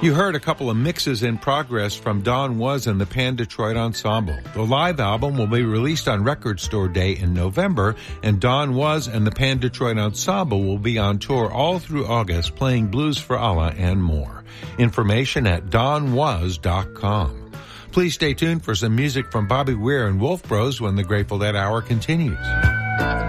You heard a couple of mixes in progress from Don Was and the Pan Detroit Ensemble. The live album will be released on Record Store Day in November, and Don Was and the Pan Detroit Ensemble will be on tour all through August playing Blues for Allah and more. Information at donwas.com. Please stay tuned for some music from Bobby Weir and Wolf Bros when the Grateful Dead Hour continues.